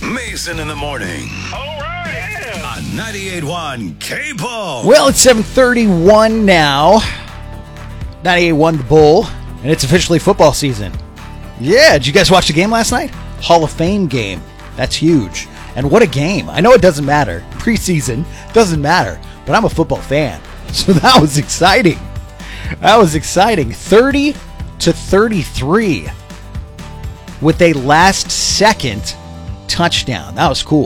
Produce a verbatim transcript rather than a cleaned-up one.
Mason in the morning. All right. On ninety-eight point one K-Bull. Well, it's seven thirty-one now. ninety-eight point one The Bull, and it's officially football season. Yeah, did you guys watch the game last night? Hall of Fame game. That's huge. And what a game. I know it doesn't matter. Preseason doesn't matter, but I'm a football fan. So that was exciting. That was exciting. thirty to thirty-three with a last second touchdown. That was cool.